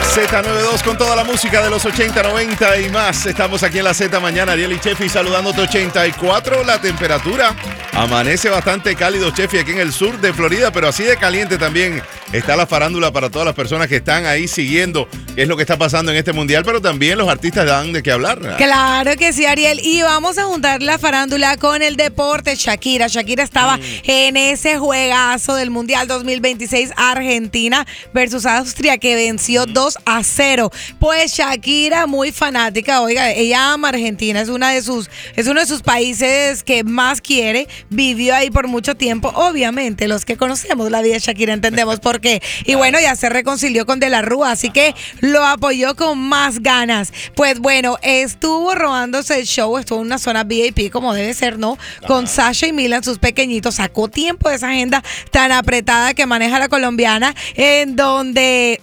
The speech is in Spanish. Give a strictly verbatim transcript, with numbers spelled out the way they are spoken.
Z noventa y dos con toda la música de los ochenta, noventa y más. Estamos aquí en la Z mañana, Ariel y Chefi saludándote. Ochenta y cuatro la temperatura. Amanece bastante cálido, Chefi, aquí en el sur de Florida, pero así de caliente también está la farándula para todas las personas que están ahí siguiendo qué es lo que está pasando en este mundial, pero también los artistas dan de qué hablar. Claro que sí, Ariel. Y vamos a juntar la farándula con el deporte. Shakira. Shakira estaba mm. en ese juegazo del Mundial dos mil veintiséis, Argentina versus Austria, que venció mm. dos a cero. Pues Shakira, muy fanática, oiga, ella ama Argentina, es una de sus, es uno de sus países que más quiere, vivió ahí por mucho tiempo. Obviamente, los que conocemos la vida de Shakira entendemos por qué. Y bueno, ya se reconcilió con De la Rúa, así que lo apoyó con más ganas. Pues bueno, estuvo robándose el show, estuvo en una zona V I P como debe ser, ¿no? Con Sasha y Milan, sus pequeñitos, sacó tiempo de esa agenda tan apretada que maneja la colombiana, en donde